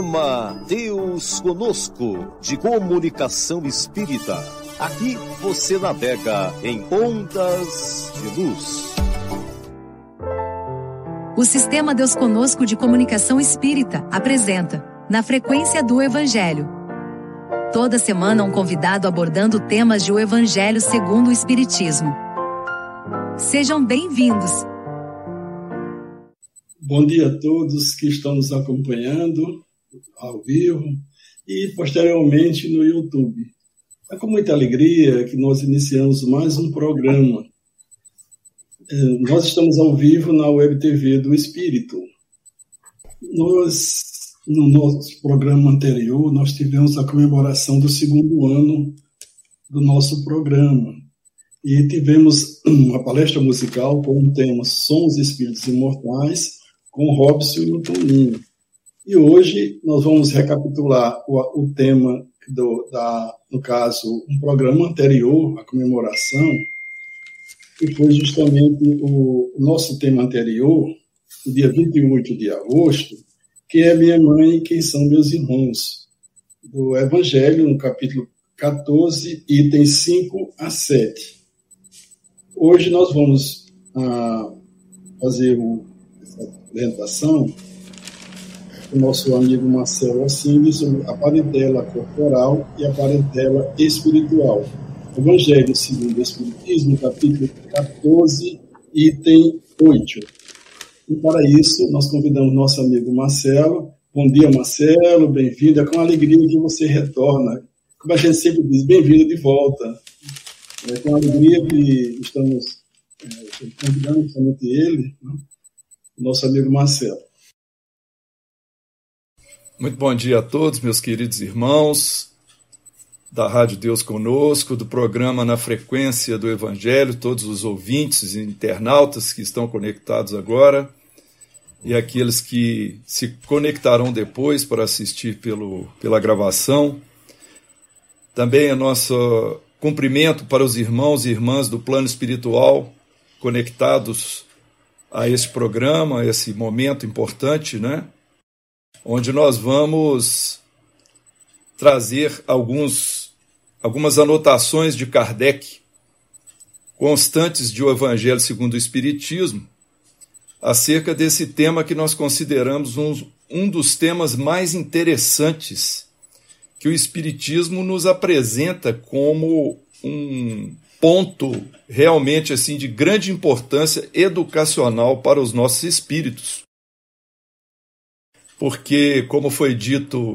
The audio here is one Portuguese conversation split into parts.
Deus Conosco, de Comunicação Espírita. Aqui você navega em ondas de luz. O Sistema Deus Conosco de Comunicação Espírita apresenta Na Frequência do Evangelho. Toda semana um convidado abordando temas de o Evangelho segundo o Espiritismo. Sejam bem-vindos. Bom dia a todos que estão nos acompanhando ao vivo e posteriormente no YouTube. É com muita alegria que nós iniciamos mais um programa. Nós estamos ao vivo na Web TV do Espírito. No nosso programa anterior, nós tivemos a comemoração do 2º ano do nosso programa. E tivemos uma palestra musical com o tema Somos Espíritos Imortais, com Robson e o Toninho. E hoje nós vamos recapitular o tema, no caso, um programa anterior à comemoração, que foi justamente o nosso tema anterior, no dia 28 de agosto, que é Minha Mãe e Quem São Meus Irmãos, do Evangelho, no capítulo 14, itens 5 a 7. Hoje nós vamos fazer essa apresentação o nosso amigo Marcelo Assini sobre a parentela corporal e a parentela espiritual. Evangelho segundo o Espiritismo, capítulo 14, item 8. E para isso, nós convidamos nosso amigo Marcelo. Bom dia, Marcelo, bem-vindo. É com alegria que você retorna. Como a gente sempre diz, bem-vindo de volta. É com alegria que estamos convidando somente ele, né? Nosso amigo Marcelo. Muito bom dia a todos, meus queridos irmãos da Rádio Deus Conosco, do programa Na Frequência do Evangelho, todos os ouvintes e internautas que estão conectados agora e aqueles que se conectarão depois para assistir pela gravação. Também é nosso cumprimento para os irmãos e irmãs do plano espiritual conectados a esse programa, a esse momento importante, né? Onde nós vamos trazer algumas anotações de Kardec, constantes de O Evangelho segundo o Espiritismo, acerca desse tema que nós consideramos um dos temas mais interessantes que o Espiritismo nos apresenta como um ponto realmente assim de grande importância educacional para os nossos espíritos. Porque, como foi dito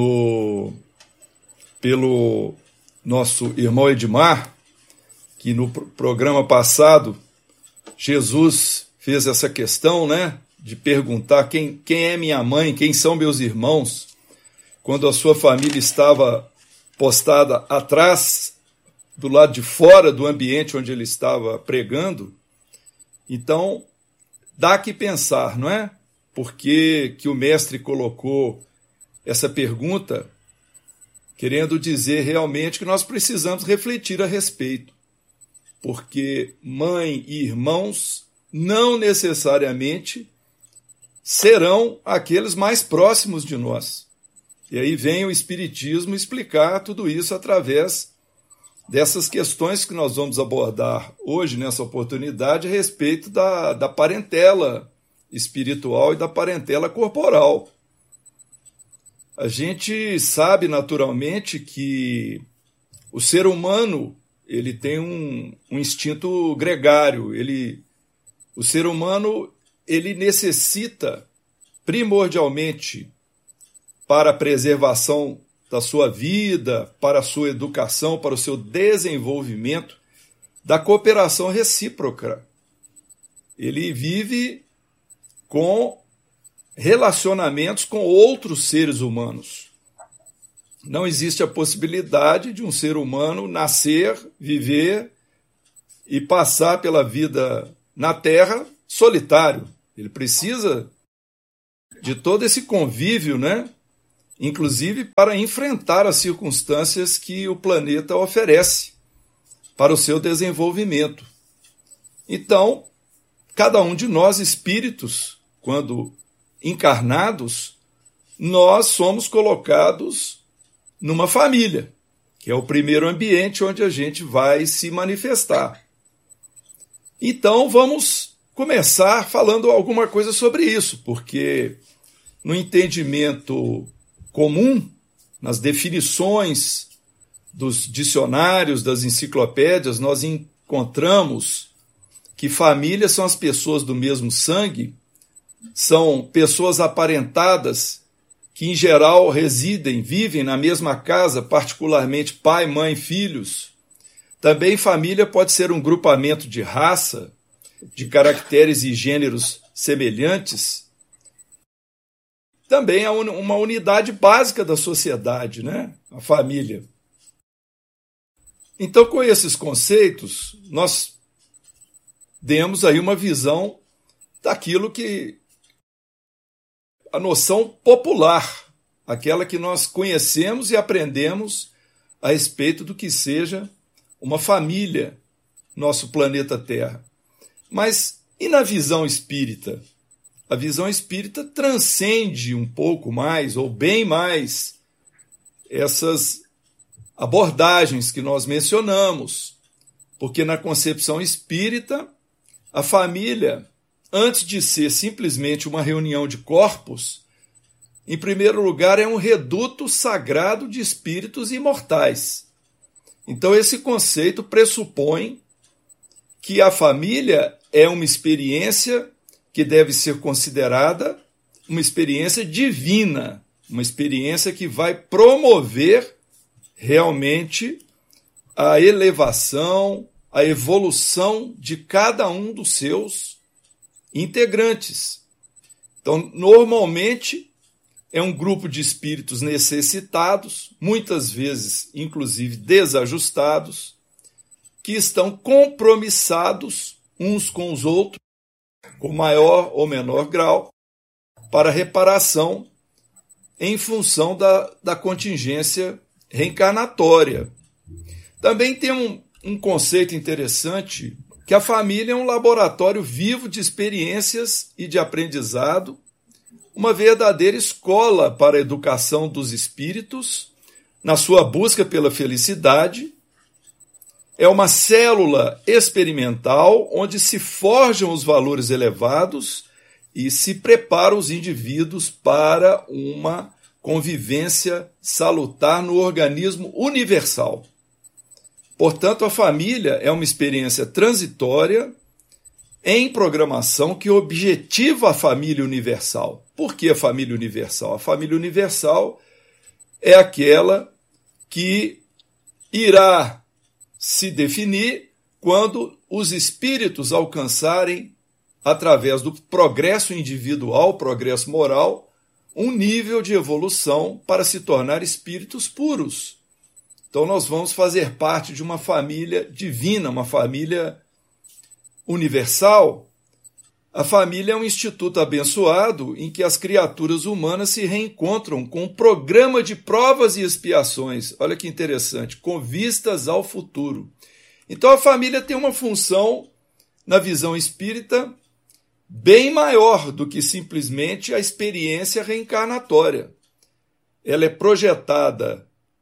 pelo nosso irmão Edmar, que no programa passado Jesus fez essa questão, né, de perguntar quem é minha mãe, quem são meus irmãos, quando a sua família estava postada atrás, do lado de fora do ambiente onde ele estava pregando. Então, dá que pensar, não é? Por que o mestre colocou essa pergunta, querendo dizer realmente que nós precisamos refletir a respeito. Porque mãe e irmãos não necessariamente serão aqueles mais próximos de nós. E aí vem o Espiritismo explicar tudo isso através dessas questões que nós vamos abordar hoje, nessa oportunidade, a respeito da parentela espiritual e da parentela corporal. A gente sabe naturalmente que o ser humano ele tem um instinto gregário. O ser humano ele necessita primordialmente para a preservação da sua vida, para a sua educação, para o seu desenvolvimento, da cooperação recíproca. Ele vive com relacionamentos com outros seres humanos. Não existe a possibilidade de um ser humano nascer, viver e passar pela vida na Terra solitário. Ele precisa de todo esse convívio, né? Inclusive para enfrentar as circunstâncias que o planeta oferece para o seu desenvolvimento. Então, cada um de nós, espíritos, quando encarnados, nós somos colocados numa família, que é o primeiro ambiente onde a gente vai se manifestar. Então, vamos começar falando alguma coisa sobre isso, porque no entendimento comum, nas definições dos dicionários, das enciclopédias, nós encontramos que família são as pessoas do mesmo sangue, são pessoas aparentadas que, em geral, vivem na mesma casa, particularmente pai, mãe, filhos. Também família pode ser um grupamento de raça, de caracteres e gêneros semelhantes. Também é uma unidade básica da sociedade, né? A família. Então, com esses conceitos, nós demos aí uma visão daquilo que a noção popular, aquela que nós conhecemos e aprendemos a respeito do que seja uma família, nosso planeta Terra. Mas e na visão espírita? A visão espírita transcende um pouco mais, ou bem mais, essas abordagens que nós mencionamos, porque na concepção espírita, a família, antes de ser simplesmente uma reunião de corpos, em primeiro lugar é um reduto sagrado de espíritos imortais. Então esse conceito pressupõe que a família é uma experiência que deve ser considerada uma experiência divina, uma experiência que vai promover realmente a elevação, a evolução de cada um dos seus integrantes. Então, normalmente, é um grupo de espíritos necessitados, muitas vezes, inclusive, desajustados, que estão compromissados uns com os outros, com maior ou menor grau, para reparação em função da contingência reencarnatória. Também tem um conceito interessante, que a família é um laboratório vivo de experiências e de aprendizado, uma verdadeira escola para a educação dos espíritos, na sua busca pela felicidade. É uma célula experimental onde se forjam os valores elevados e se preparam os indivíduos para uma convivência salutar no organismo universal. Portanto, a família é uma experiência transitória em programação que objetiva a família universal. Por que a família universal? A família universal é aquela que irá se definir quando os espíritos alcançarem, através do progresso individual, progresso moral, um nível de evolução para se tornar espíritos puros. Então nós vamos fazer parte de uma família divina, uma família universal. A família é um instituto abençoado em que as criaturas humanas se reencontram com um programa de provas e expiações. Olha que interessante, com vistas ao futuro. Então a família tem uma função, na visão espírita, bem maior do que simplesmente a experiência reencarnatória. Ela é projetada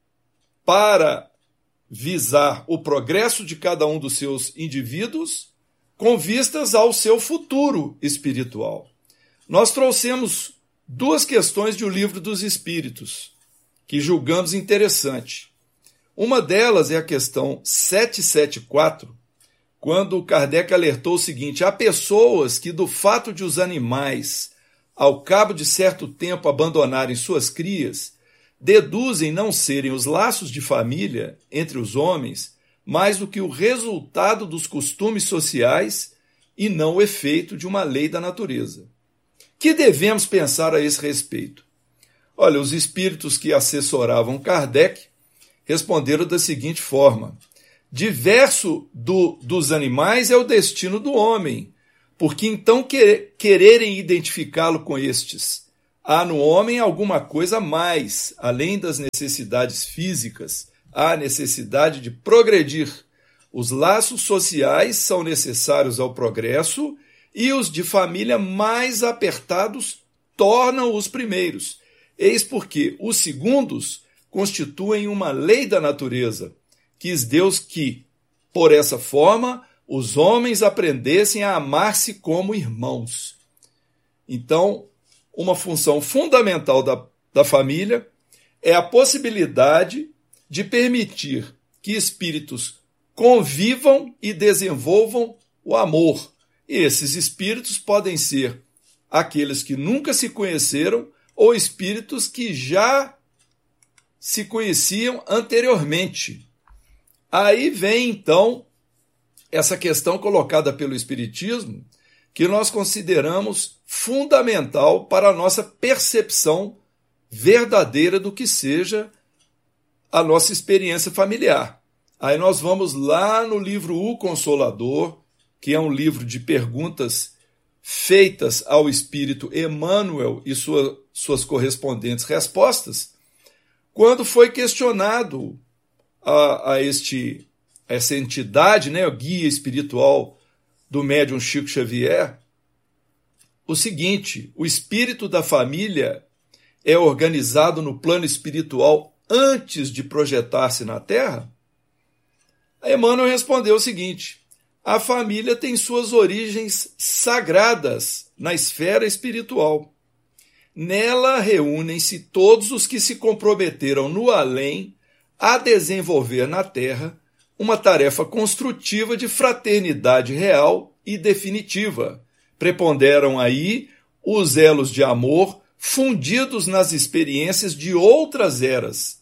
para visar o progresso de cada um dos seus indivíduos com vistas ao seu futuro espiritual. Nós trouxemos duas questões de O Livro dos Espíritos, que julgamos interessante. Uma delas é a questão 774, quando Kardec alertou o seguinte: há pessoas que, do fato de os animais, ao cabo de certo tempo, abandonarem suas crias, deduzem não serem os laços de família entre os homens mais do que o resultado dos costumes sociais e não o efeito de uma lei da natureza. Que devemos pensar a esse respeito? Olha, os espíritos que assessoravam Kardec responderam da seguinte forma: diverso dos animais é o destino do homem, porque então quererem identificá-lo com estes. Há no homem alguma coisa a mais, além das necessidades físicas, há a necessidade de progredir. Os laços sociais são necessários ao progresso e os de família mais apertados tornam os primeiros. Eis porque os segundos constituem uma lei da natureza. Quis Deus que, por essa forma, os homens aprendessem a amar-se como irmãos. Então, uma função fundamental da família é a possibilidade de permitir que espíritos convivam e desenvolvam o amor. E esses espíritos podem ser aqueles que nunca se conheceram ou espíritos que já se conheciam anteriormente. Aí vem, então, essa questão colocada pelo Espiritismo, que nós consideramos fundamental para a nossa percepção verdadeira do que seja a nossa experiência familiar. Aí nós vamos lá no livro O Consolador, que é um livro de perguntas feitas ao Espírito Emmanuel e suas correspondentes respostas, quando foi questionado essa entidade, né, o guia espiritual do médium Chico Xavier, o seguinte: o espírito da família é organizado no plano espiritual antes de projetar-se na Terra? A Emmanuel respondeu o seguinte: a família tem suas origens sagradas na esfera espiritual. Nela reúnem-se todos os que se comprometeram no além a desenvolver na Terra uma tarefa construtiva de fraternidade real e definitiva. Preponderam aí os elos de amor fundidos nas experiências de outras eras.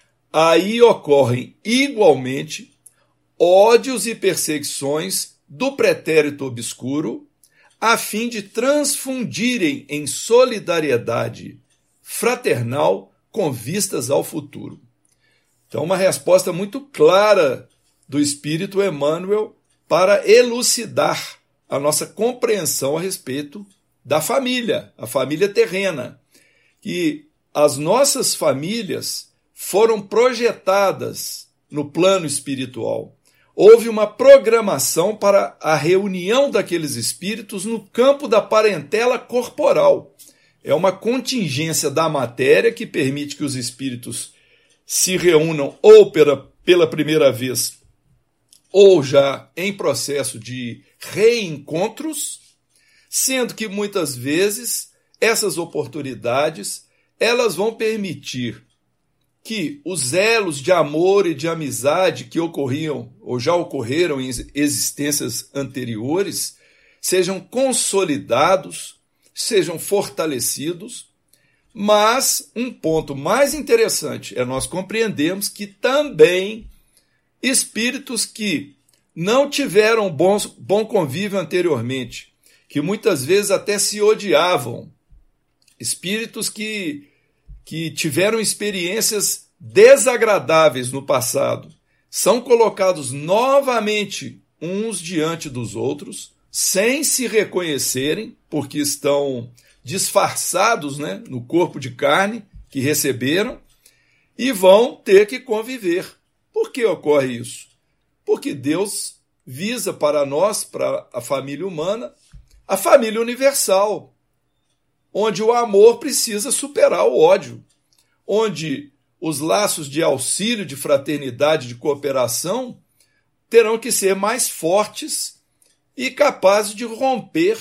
Aí ocorrem igualmente ódios e perseguições do pretérito obscuro, a fim de transfundirem em solidariedade fraternal com vistas ao futuro. Então, uma resposta muito clara do Espírito Emmanuel para elucidar a nossa compreensão a respeito da família, a família terrena. Que as nossas famílias foram projetadas no plano espiritual. Houve uma programação para a reunião daqueles espíritos no campo da parentela corporal. É uma contingência da matéria que permite que os espíritos se reúnam ou pela primeira vez ou já em processo de reencontros, sendo que muitas vezes essas oportunidades elas vão permitir que os elos de amor e de amizade que ocorriam ou já ocorreram em existências anteriores sejam consolidados, sejam fortalecidos, mas um ponto mais interessante é nós compreendermos que também espíritos que não tiveram bom convívio anteriormente, que muitas vezes até se odiavam, espíritos que tiveram experiências desagradáveis no passado, são colocados novamente uns diante dos outros, sem se reconhecerem, porque estão disfarçados, né, no corpo de carne que receberam, e vão ter que conviver. Por que ocorre isso? Porque Deus visa para nós, para a família humana, a família universal, onde o amor precisa superar o ódio, onde os laços de auxílio, de fraternidade, de cooperação terão que ser mais fortes e capazes de romper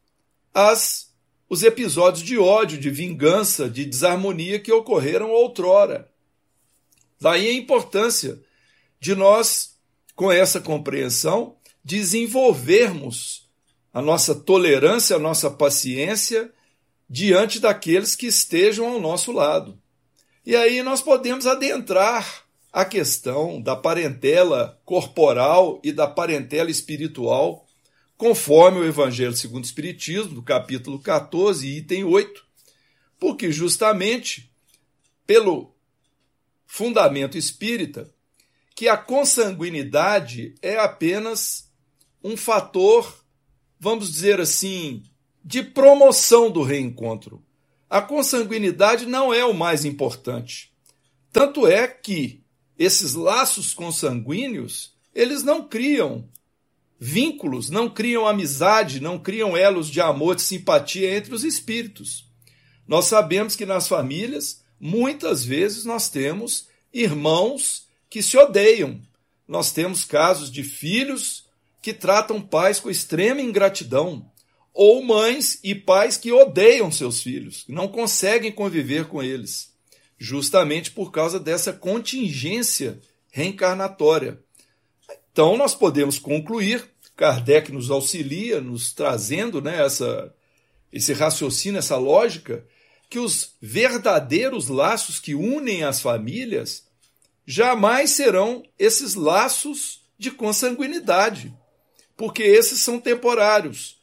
os episódios de ódio, de vingança, de desarmonia que ocorreram outrora. Daí a importância de nós, com essa compreensão, desenvolvermos a nossa tolerância, a nossa paciência diante daqueles que estejam ao nosso lado. E aí nós podemos adentrar a questão da parentela corporal e da parentela espiritual, conforme o Evangelho segundo o Espiritismo, do capítulo 14, item 8, porque justamente pelo fundamento espírita, que a consanguinidade é apenas um fator, vamos dizer assim, de promoção do reencontro. A consanguinidade não é o mais importante. Tanto é que esses laços consanguíneos, eles não criam vínculos, não criam amizade, não criam elos de amor, de simpatia entre os espíritos. Nós sabemos que nas famílias, muitas vezes nós temos irmãos que se odeiam. Nós temos casos de filhos que tratam pais com extrema ingratidão, ou mães e pais que odeiam seus filhos, que não conseguem conviver com eles, justamente por causa dessa contingência reencarnatória. Então, nós podemos concluir, Kardec nos auxilia, nos trazendo, né, esse raciocínio, essa lógica, que os verdadeiros laços que unem as famílias jamais serão esses laços de consanguinidade, porque esses são temporários.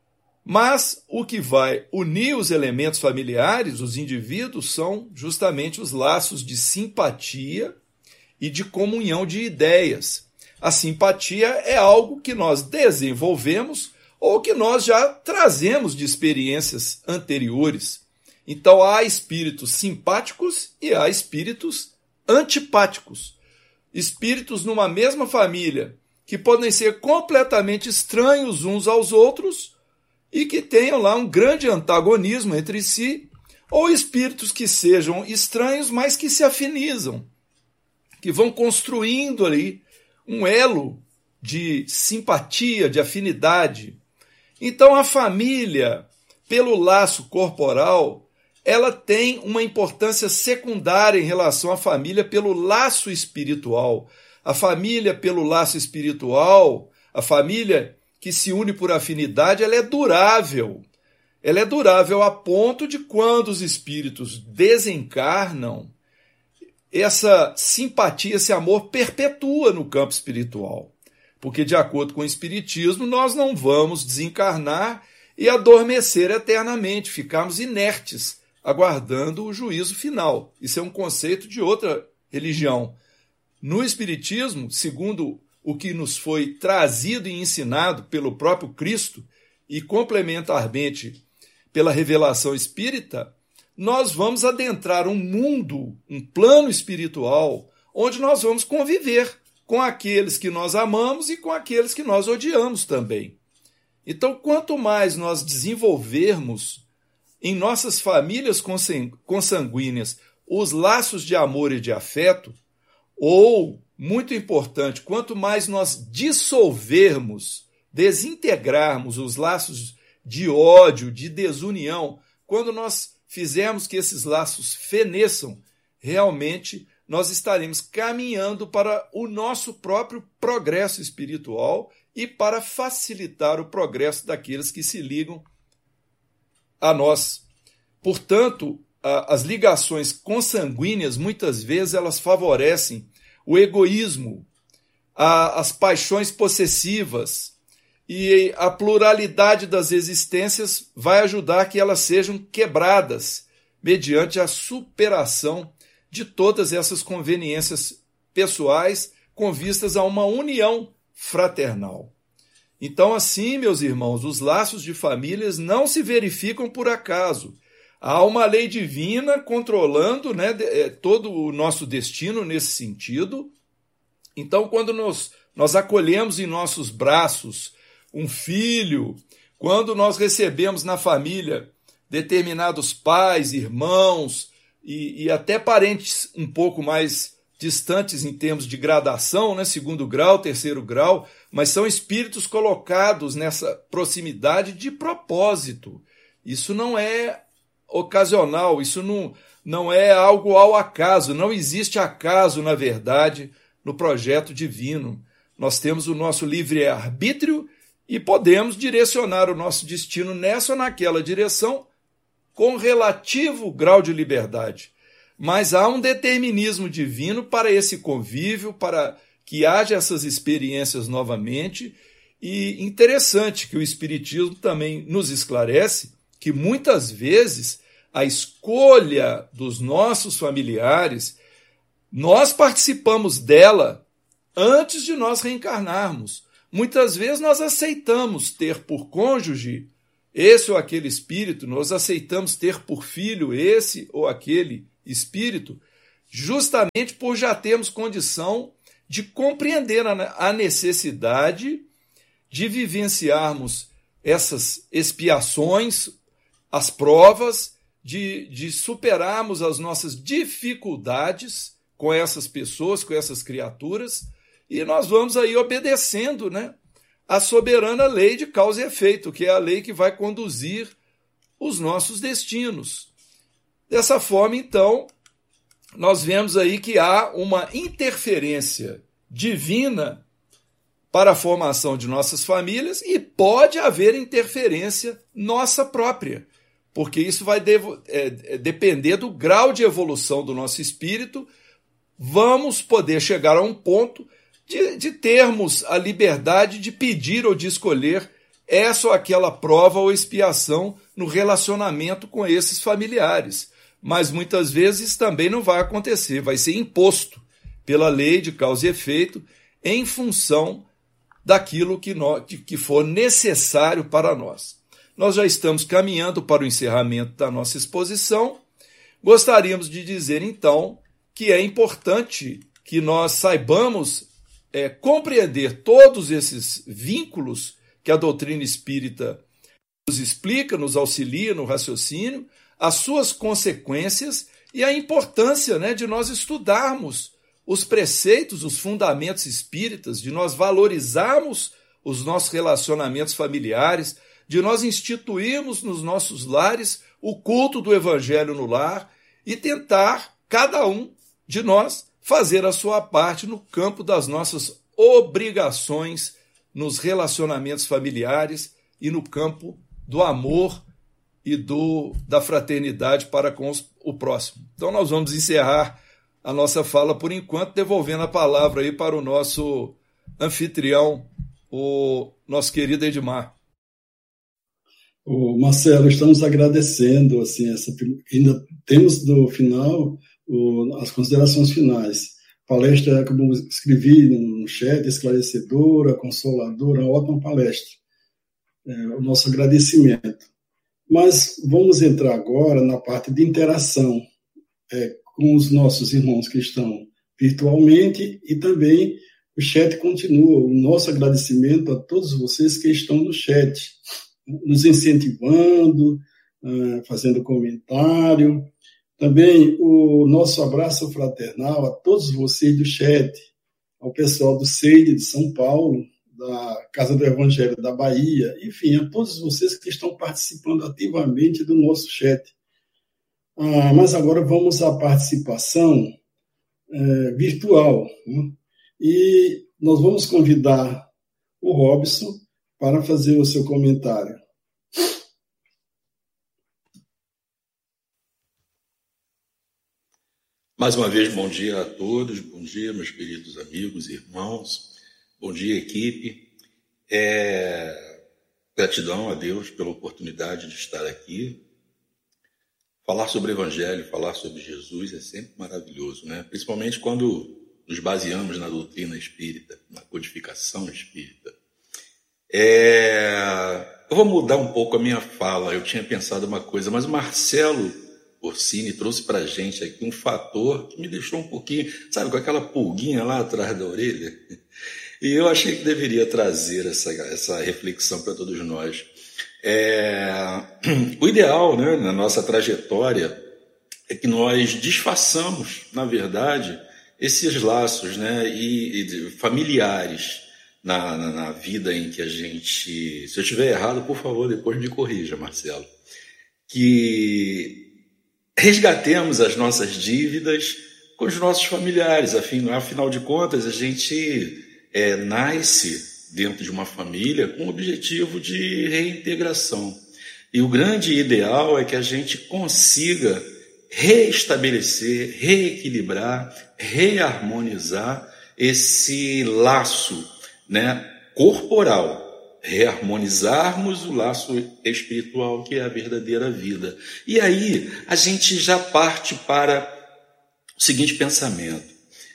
Mas o que vai unir os elementos familiares, os indivíduos, são justamente os laços de simpatia e de comunhão de ideias. A simpatia é algo que nós desenvolvemos ou que nós já trazemos de experiências anteriores. Então há espíritos simpáticos e há espíritos antipáticos. Espíritos numa mesma família que podem ser completamente estranhos uns aos outros e que tenham lá um grande antagonismo entre si, ou espíritos que sejam estranhos, mas que se afinizam, que vão construindo ali um elo de simpatia, de afinidade. Então a família, pelo laço corporal, ela tem uma importância secundária em relação à família pelo laço espiritual. A família pelo laço espiritual, a família que se une por afinidade, ela é durável. Ela é durável a ponto de quando os espíritos desencarnam, essa simpatia, esse amor perpetua no campo espiritual. Porque, de acordo com o Espiritismo, nós não vamos desencarnar e adormecer eternamente, ficarmos inertes, aguardando o juízo final. Isso é um conceito de outra religião. No Espiritismo, segundo o que nos foi trazido e ensinado pelo próprio Cristo e complementarmente pela revelação espírita, nós vamos adentrar um mundo, um plano espiritual, onde nós vamos conviver com aqueles que nós amamos e com aqueles que nós odiamos também. Então, quanto mais nós desenvolvermos em nossas famílias consanguíneas os laços de amor e de afeto, ou, muito importante, quanto mais nós dissolvermos, desintegrarmos os laços de ódio, de desunião, quando nós fizermos que esses laços feneçam, realmente nós estaremos caminhando para o nosso próprio progresso espiritual e para facilitar o progresso daqueles que se ligam a nós. Portanto, as ligações consanguíneas, muitas vezes, elas favorecem o egoísmo, as paixões possessivas, e a pluralidade das existências vai ajudar que elas sejam quebradas mediante a superação de todas essas conveniências pessoais com vistas a uma união fraternal. Então, assim, meus irmãos, os laços de famílias não se verificam por acaso. Há uma lei divina controlando, né, todo o nosso destino nesse sentido. Então, quando nós acolhemos em nossos braços um filho, quando nós recebemos na família determinados pais, irmãos e até parentes um pouco mais distantes em termos de gradação, né, 2º grau, 3º grau, mas são espíritos colocados nessa proximidade de propósito. Isso não é ocasional, isso não é algo ao acaso, não existe acaso, na verdade, no projeto divino. Nós temos o nosso livre-arbítrio e podemos direcionar o nosso destino nessa ou naquela direção com relativo grau de liberdade. Mas há um determinismo divino para esse convívio, para que haja essas experiências novamente. E interessante que o Espiritismo também nos esclarece que muitas vezes a escolha dos nossos familiares, nós participamos dela antes de nós reencarnarmos. Muitas vezes nós aceitamos ter por cônjuge esse ou aquele espírito, nós aceitamos ter por filho esse ou aquele espírito, justamente por já termos condição de compreender a necessidade de vivenciarmos essas expiações, as provas, de superarmos as nossas dificuldades com essas pessoas, com essas criaturas, e nós vamos aí obedecendo, né, a soberana lei de causa e efeito, que é a lei que vai conduzir os nossos destinos. Dessa forma, então, nós vemos aí que há uma interferência divina para a formação de nossas famílias e pode haver interferência nossa própria, porque isso vai depender do grau de evolução do nosso espírito. Vamos poder chegar a um ponto de termos a liberdade de pedir ou de escolher essa ou aquela prova ou expiação no relacionamento com esses familiares. Mas muitas vezes também não vai acontecer, vai ser imposto pela lei de causa e efeito em função daquilo que for necessário para nós. Nós já estamos caminhando para o encerramento da nossa exposição. Gostaríamos de dizer, então, que é importante que nós saibamos compreender todos esses vínculos que a doutrina espírita nos explica, nos auxilia no raciocínio, as suas consequências e a importância, né, de nós estudarmos os preceitos, os fundamentos espíritas, de nós valorizarmos os nossos relacionamentos familiares, de nós instituirmos nos nossos lares o culto do Evangelho no lar e tentar, cada um de nós, fazer a sua parte no campo das nossas obrigações nos relacionamentos familiares e no campo do amor e da fraternidade para com o próximo. Então nós vamos encerrar a nossa fala por enquanto, devolvendo a palavra aí para o nosso anfitrião, o nosso querido Edmar. Marcelo, estamos agradecendo, assim, ainda temos no final as considerações finais. Palestra, como escrevi no chat, esclarecedora, consoladora, ótima palestra. O nosso agradecimento. Mas vamos entrar agora na parte de interação com os nossos irmãos que estão virtualmente e também o chat continua. O nosso agradecimento a todos vocês que estão no chat, nos incentivando, fazendo comentário. Também o nosso abraço fraternal a todos vocês do chat, ao pessoal do Seide de São Paulo, da Casa do Evangelho da Bahia, enfim, a todos vocês que estão participando ativamente do nosso chat. Mas agora vamos à participação virtual, né? E nós vamos convidar o Robson para fazer o seu comentário. Mais uma vez, bom dia a todos, bom dia, meus queridos amigos e irmãos, bom dia, equipe. Gratidão a Deus pela oportunidade de estar aqui. Falar sobre o Evangelho, falar sobre Jesus é sempre maravilhoso, né? Principalmente quando nos baseamos na doutrina espírita, na codificação espírita. Eu vou mudar um pouco a minha fala, eu tinha pensado uma coisa, mas o Marcelo Orsini trouxe para a gente aqui um fator que me deixou um pouquinho, sabe, com aquela pulguinha lá atrás da orelha. E eu achei que deveria trazer essa reflexão para todos nós. O ideal, né, na nossa trajetória é que nós desfaçamos, na verdade, esses laços, né, e familiares na vida em que a gente... Se eu estiver errado, por favor, depois me corrija, Marcelo. Que resgatemos as nossas dívidas com os nossos familiares. Afinal de contas, a gente nasce dentro de uma família com o objetivo de reintegração. E o grande ideal é que a gente consiga reestabelecer, reequilibrar, reharmonizar esse laço, né, corporal, reharmonizarmos o laço espiritual, que é a verdadeira vida. E aí a gente já parte para o seguinte pensamento.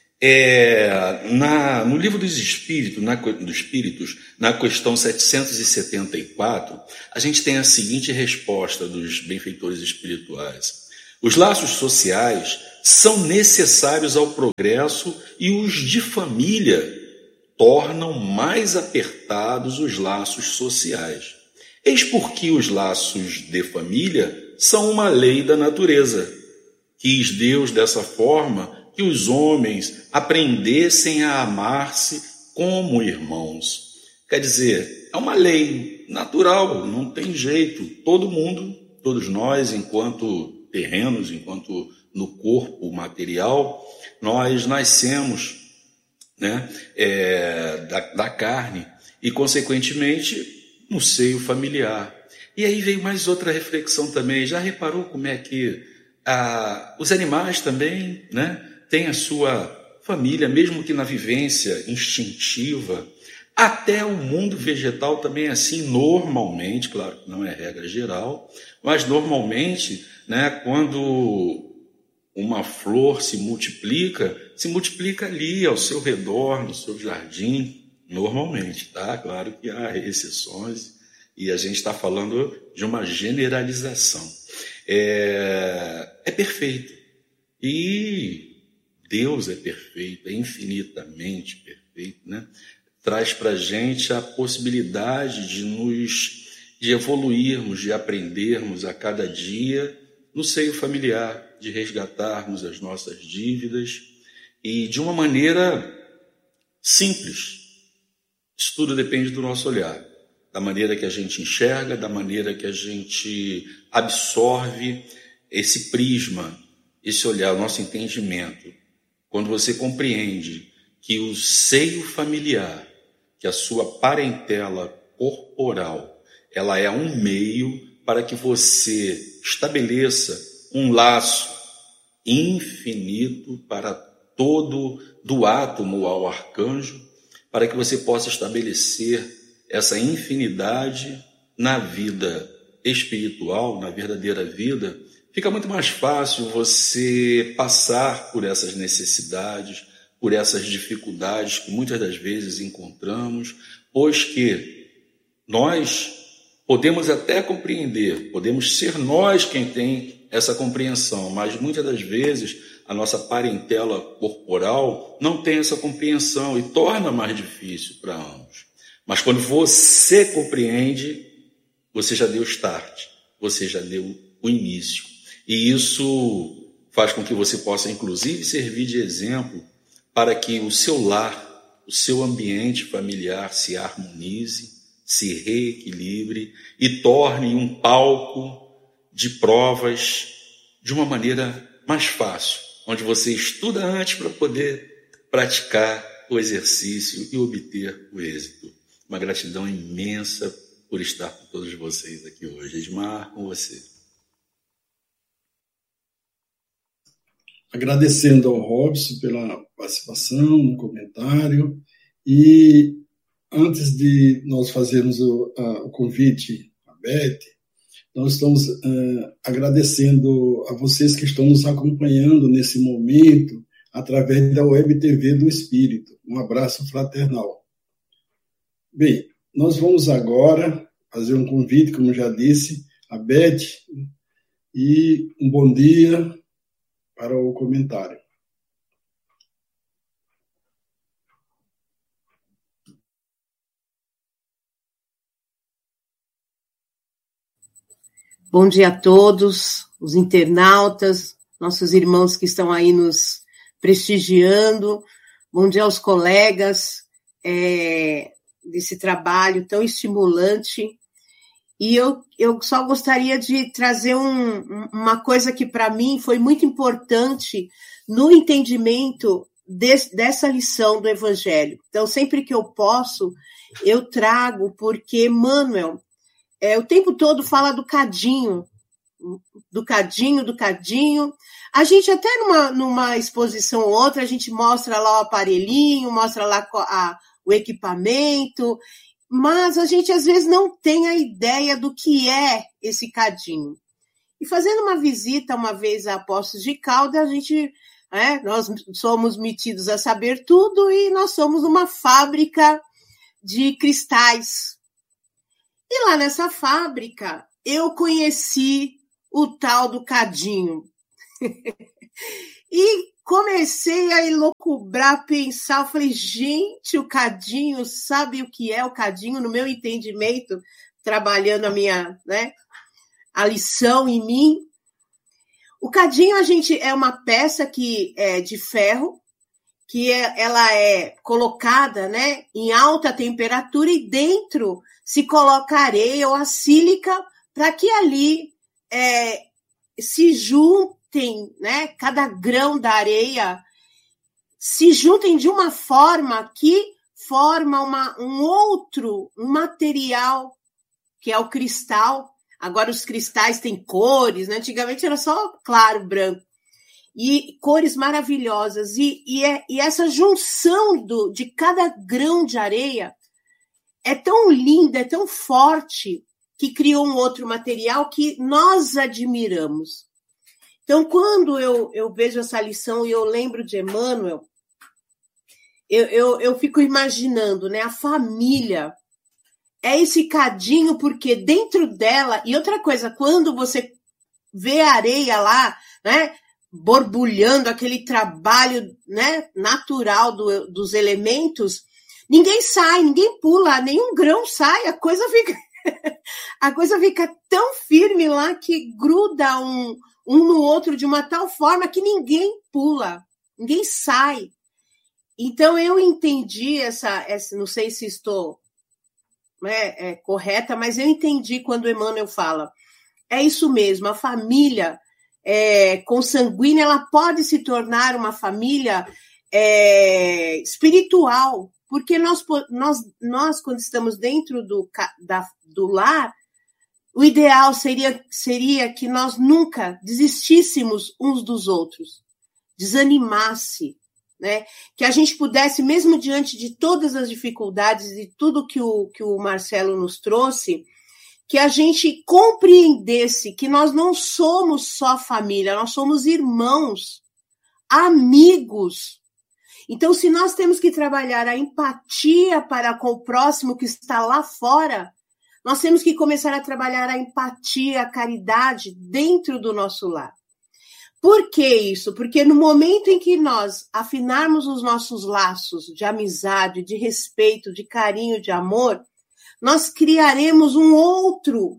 No livro dos Espíritos, na questão 774, a gente tem a seguinte resposta dos benfeitores espirituais. Os laços sociais são necessários ao progresso e os de família tornam mais apertados os laços sociais. Eis porque os laços de família são uma lei da natureza. Quis Deus dessa forma que os homens aprendessem a amar-se como irmãos. Quer dizer, é uma lei natural, não tem jeito. Todo mundo, todos nós, enquanto terrenos, enquanto no corpo material, nós nascemos, né, da carne e, consequentemente, no seio familiar. E aí veio mais outra reflexão também. Já reparou como é que os animais também, né, têm a sua família, mesmo que na vivência instintiva? Até o mundo vegetal também é assim, normalmente, claro que não é regra geral, mas normalmente, né, quando uma flor se multiplica ali ao seu redor, no seu jardim, normalmente, tá? Claro que há exceções e a gente está falando de uma generalização. É perfeito. E Deus é perfeito, é infinitamente perfeito, né? Traz para a gente a possibilidade de evoluirmos, de aprendermos a cada dia no seio familiar, de resgatarmos as nossas dívidas e de uma maneira simples. Isso tudo depende do nosso olhar, da maneira que a gente enxerga, da maneira que a gente absorve esse prisma, esse olhar, o nosso entendimento. Quando você compreende que o seio familiar, que a sua parentela corporal, ela é um meio para que você estabeleça um laço infinito para todo, do átomo ao arcanjo, para que você possa estabelecer essa infinidade na vida espiritual, na verdadeira vida, fica muito mais fácil você passar por essas necessidades, por essas dificuldades que muitas das vezes encontramos, pois que nós podemos até compreender, podemos ser nós quem tem essa compreensão, mas muitas das vezes a nossa parentela corporal não tem essa compreensão e torna mais difícil para ambos. Mas quando você compreende, você já deu start, você já deu o início. E isso faz com que você possa, inclusive, servir de exemplo para que o seu lar, o seu ambiente familiar se harmonize, se reequilibre e torne um palco de provas de uma maneira mais fácil, onde você estuda antes para poder praticar o exercício e obter o êxito. Uma gratidão imensa por estar com todos vocês aqui hoje. Edmar, com você. Agradecendo ao Robson pela participação no comentário. E antes de nós fazermos o convite à Beth, nós estamos agradecendo a vocês que estão nos acompanhando nesse momento através da Web TV do Espírito. Um abraço fraternal. Bem, nós vamos agora fazer um convite, como já disse, a Beth, e um bom dia para o comentário. Bom dia a todos, os internautas, nossos irmãos que estão aí nos prestigiando. Bom dia aos colegas desse trabalho tão estimulante. E eu só gostaria de trazer uma coisa que, para mim, foi muito importante no entendimento dessa lição do Evangelho. Então, sempre que eu posso, eu trago, porque Manuel, o tempo todo fala do cadinho. A gente até numa exposição ou outra, a gente mostra lá o aparelhinho, mostra lá o equipamento, mas a gente às vezes não tem a ideia do que é esse cadinho. E fazendo uma visita uma vez a Poços de Caldas, nós somos metidos a saber tudo e nós somos uma fábrica de cristais. E lá nessa fábrica eu conheci o tal do cadinho. E comecei a elocubrar, a pensar, eu falei, gente, o cadinho, sabe o que é o cadinho? No meu entendimento, trabalhando a lição em mim. O cadinho, é uma peça que é de ferro, ela é colocada, né, em alta temperatura e dentro se coloca areia ou a sílica para que ali se juntem, né, cada grão da areia se juntem de uma forma que forma um material, que é o cristal. Agora os cristais têm cores, né? Antigamente era só claro, branco. E cores maravilhosas. E essa junção de cada grão de areia é tão linda, é tão forte, que criou um outro material que nós admiramos. Então, quando eu vejo essa lição e eu lembro de Emmanuel, eu fico imaginando, né? A família é esse cadinho, porque dentro dela... E outra coisa, quando você vê a areia lá, né, borbulhando, aquele trabalho, né, natural dos elementos, ninguém sai, ninguém pula, nenhum grão sai, a coisa fica tão firme lá que gruda um no outro de uma tal forma que ninguém pula, ninguém sai. Então, eu entendi essa não sei se estou correta, mas eu entendi quando Emmanuel fala. É isso mesmo, a família consanguínea, ela pode se tornar uma família espiritual, porque nós, quando estamos dentro do lar, o ideal seria que nós nunca desistíssemos uns dos outros, desanimasse, né? Que a gente pudesse, mesmo diante de todas as dificuldades e tudo que o Marcelo nos trouxe, que a gente compreendesse que nós não somos só família, nós somos irmãos, amigos. Então, se nós temos que trabalhar a empatia para com o próximo que está lá fora, nós temos que começar a trabalhar a empatia, a caridade dentro do nosso lar. Por que isso? Porque no momento em que nós afinarmos os nossos laços de amizade, de respeito, de carinho, de amor, nós criaremos um outro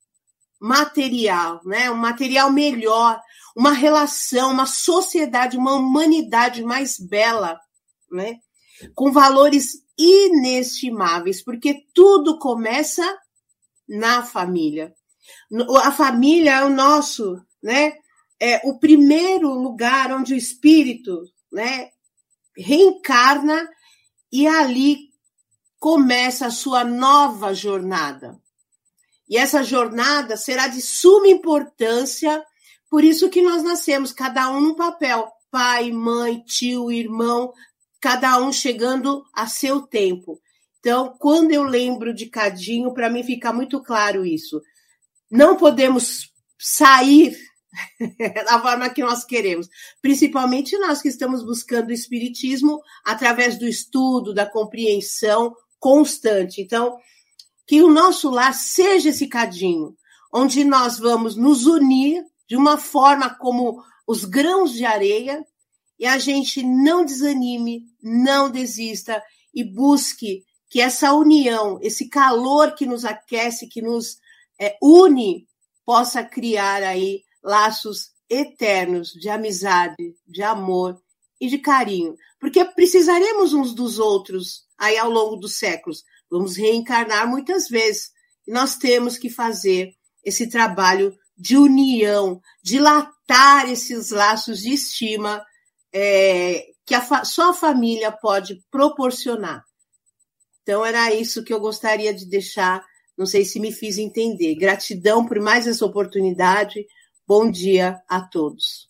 material, né? Um material melhor, uma relação, uma sociedade, uma humanidade mais bela, né? Com valores inestimáveis, porque tudo começa na família. A família é o nosso, né? É o primeiro lugar onde o espírito, né, reencarna e ali começa a sua nova jornada. E essa jornada será de suma importância, por isso que nós nascemos, cada um num papel, pai, mãe, tio, irmão, cada um chegando a seu tempo. Então, quando eu lembro de Cadinho, para mim fica muito claro isso. Não podemos sair da forma que nós queremos, principalmente nós que estamos buscando o espiritismo através do estudo, da compreensão constante. Então, que o nosso lar seja esse cadinho, onde nós vamos nos unir de uma forma como os grãos de areia e a gente não desanime, não desista e busque que essa união, esse calor que nos aquece, que nos une, possa criar aí laços eternos de amizade, de amor e de carinho. Porque precisaremos uns dos outros aí ao longo dos séculos. Vamos reencarnar muitas vezes. E nós temos que fazer esse trabalho de união, dilatar esses laços de estima que só a família pode proporcionar. Então, era isso que eu gostaria de deixar. Não sei se me fiz entender. Gratidão por mais essa oportunidade. Bom dia a todos.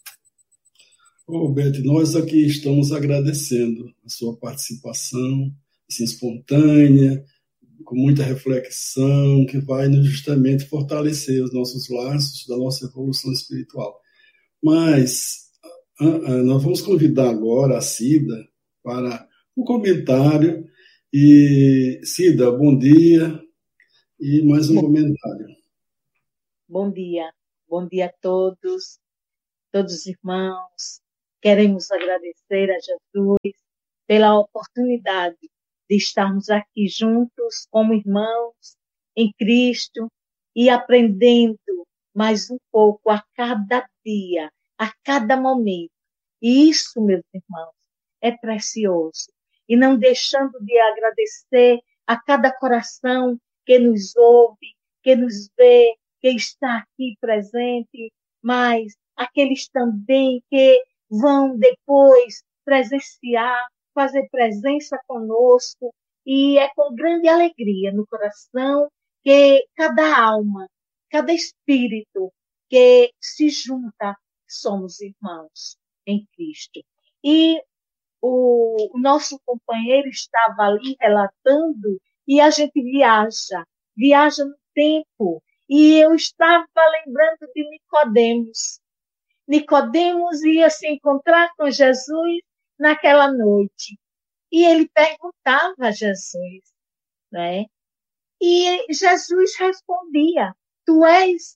Beth, nós aqui estamos agradecendo a sua participação, assim, espontânea, com muita reflexão, que vai justamente fortalecer os nossos laços da nossa evolução espiritual. Mas nós vamos convidar agora a Cida para um comentário. E, Cida, bom dia. E mais um comentário. Bom dia a todos os irmãos. Queremos agradecer a Jesus pela oportunidade de estarmos aqui juntos como irmãos em Cristo e aprendendo mais um pouco a cada dia, a cada momento. E isso, meus irmãos, é precioso. E não deixando de agradecer a cada coração que nos ouve, que nos vê, que está aqui presente, mas aqueles também que vão depois presenciar, fazer presença conosco, e é com grande alegria no coração que cada alma, cada espírito que se junta, somos irmãos em Cristo. E o nosso companheiro estava ali relatando, e a gente viaja no tempo, e eu estava lembrando de Nicodemos. Nicodemos ia se encontrar com Jesus naquela noite, e ele perguntava a Jesus, né? E Jesus respondia: tu és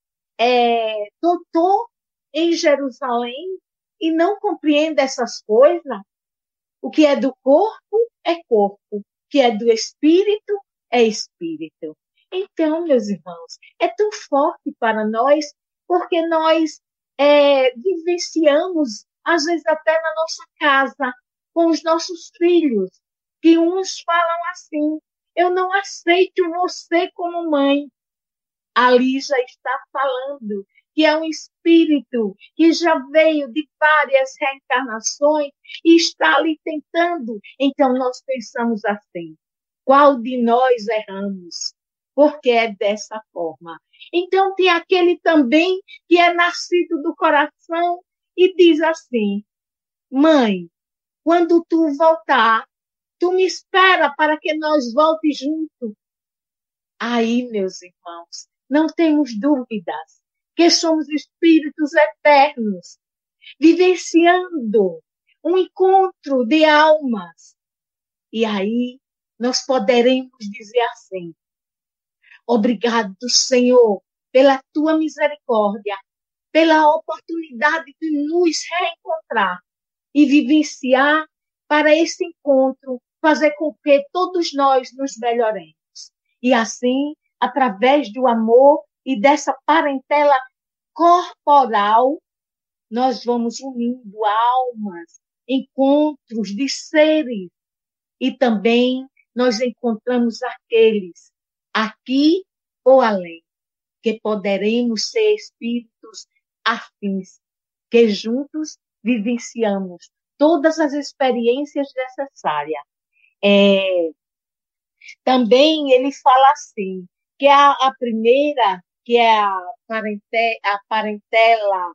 doutor em Jerusalém e não compreende essas coisas? O que é do corpo é corpo, o que é do espírito é espírito. Então, meus irmãos, é tão forte para nós, porque nós vivenciamos, às vezes até na nossa casa, com os nossos filhos, que uns falam assim: eu não aceito você como mãe. Ali já está falando que é um espírito que já veio de várias reencarnações e está ali tentando. Então nós pensamos assim: qual de nós erramos? Porque é dessa forma. Então tem aquele também que é nascido do coração e diz assim: mãe, quando tu voltar, tu me espera para que nós voltemos juntos. Aí, meus irmãos, não temos dúvidas que somos espíritos eternos, vivenciando um encontro de almas. E aí nós poderemos dizer assim: obrigado, Senhor, pela tua misericórdia, pela oportunidade de nos reencontrar e vivenciar para esse encontro, fazer com que todos nós nos melhoremos. E assim, através do amor e dessa parentela corporal, nós vamos unindo almas, encontros de seres, e também nós encontramos aqueles aqui ou além, que poderemos ser espíritos afins, que juntos vivenciamos todas as experiências necessárias. Também ele fala assim, que a primeira, que é a parentela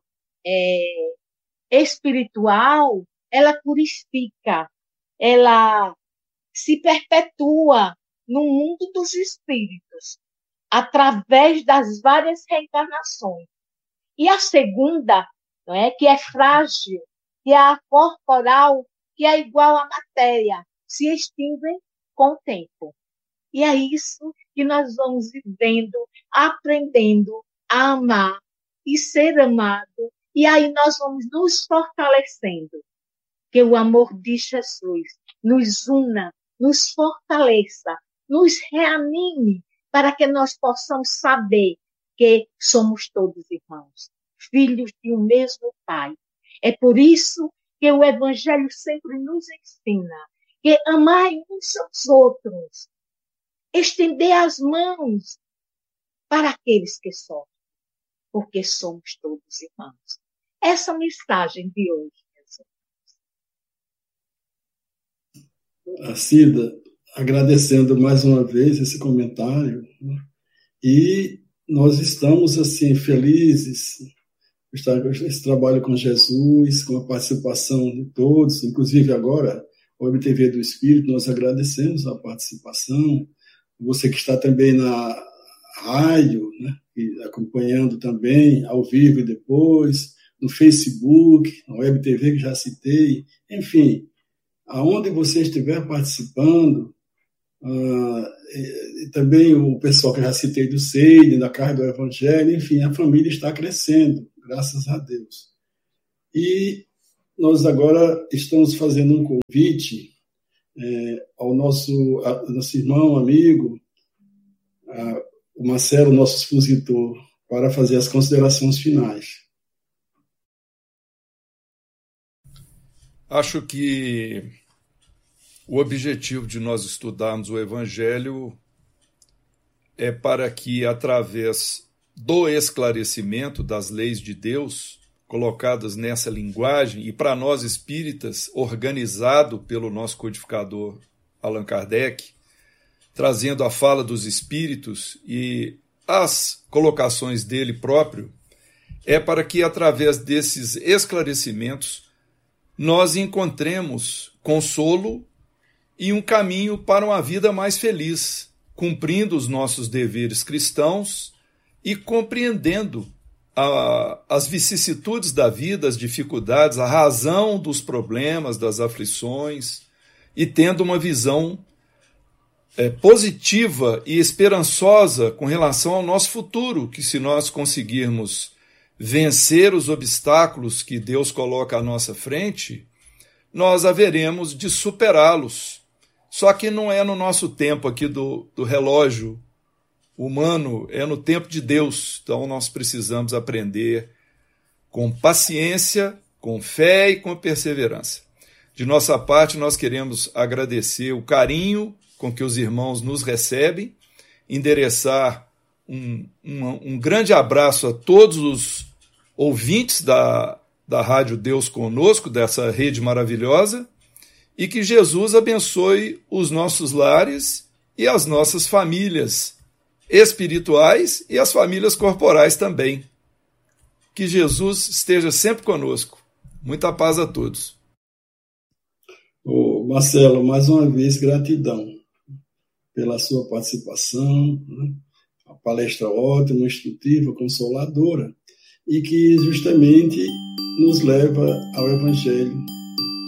espiritual, ela purifica, ela se perpetua no mundo dos espíritos, através das várias reencarnações. E a segunda, não é, que é frágil, que é a corporal, que é igual à matéria, se extingue com o tempo. E é isso que nós vamos vivendo, aprendendo a amar e ser amado. E aí nós vamos nos fortalecendo. Que o amor de Jesus nos una, nos fortaleça, nos reanime, para que nós possamos saber que somos todos irmãos, filhos de um mesmo Pai. É por isso que o Evangelho sempre nos ensina que amar uns aos outros, estender as mãos para aqueles que sofrem, porque somos todos irmãos. Essa é a mensagem de hoje, meus irmãos. Cida, agradecendo mais uma vez esse comentário, né? E nós estamos assim felizes esse trabalho com Jesus, com a participação de todos, inclusive agora o MTV do Espírito, nós agradecemos a participação. Você que está também na rádio, né, e acompanhando também ao vivo e depois, no Facebook, na Web TV que já citei, enfim, aonde você estiver participando, e também o pessoal que já citei do Seide, da Casa do Evangelho, enfim, a família está crescendo, graças a Deus. E nós agora estamos fazendo um convite ao nosso irmão, amigo, o Marcelo, nosso expositor, para fazer as considerações finais. Acho que o objetivo de nós estudarmos o Evangelho é para que, através do esclarecimento das leis de Deus, colocadas nessa linguagem, e para nós espíritas, organizado pelo nosso codificador Allan Kardec, trazendo a fala dos espíritos e as colocações dele próprio, é para que, através desses esclarecimentos, nós encontremos consolo e um caminho para uma vida mais feliz, cumprindo os nossos deveres cristãos e compreendendo as vicissitudes da vida, as dificuldades, a razão dos problemas, das aflições, e tendo uma visão positiva e esperançosa com relação ao nosso futuro, que se nós conseguirmos vencer os obstáculos que Deus coloca à nossa frente, nós haveremos de superá-los. Só que não é no nosso tempo aqui do relógio humano, é no tempo de Deus. Então nós precisamos aprender com paciência, com fé e com perseverança. De nossa parte, nós queremos agradecer o carinho com que os irmãos nos recebem, endereçar um grande abraço a todos os ouvintes da Rádio Deus Conosco, dessa rede maravilhosa, e que Jesus abençoe os nossos lares e as nossas famílias espirituais e as famílias corporais também. Que Jesus esteja sempre conosco. Muita paz a todos. Marcelo, mais uma vez, gratidão pela sua participação, né? A palestra ótima, instrutiva, consoladora, e que justamente nos leva ao Evangelho